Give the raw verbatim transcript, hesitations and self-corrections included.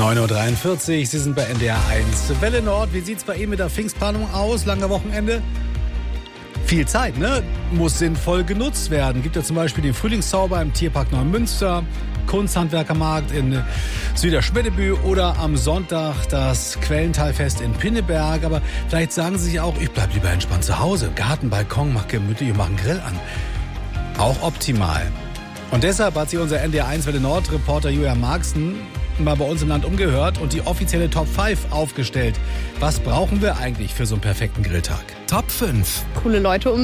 neun Uhr dreiundvierzig, Sie sind bei N D R eins. Welle Nord, wie sieht es bei Ihnen mit der Pfingstplanung aus? Langer Wochenende? Viel Zeit, ne? Muss sinnvoll genutzt werden. Gibt ja zum Beispiel den Frühlingszauber im Tierpark Neumünster, Kunsthandwerkermarkt in Süderschmettebü oder am Sonntag das Quellentalfest in Pinneberg. Aber vielleicht sagen Sie sich auch, ich bleib lieber entspannt zu Hause. Garten, Balkon, mach gemütlich und mach einen Grill an. Auch optimal. Und deshalb hat sich unser N D R eins Welle Nord Reporter Julia Marxen mal bei uns im Land umgehört und die offizielle Top fünf aufgestellt. Was brauchen wir eigentlich für so einen perfekten Grilltag? Top fünf. Coole Leute um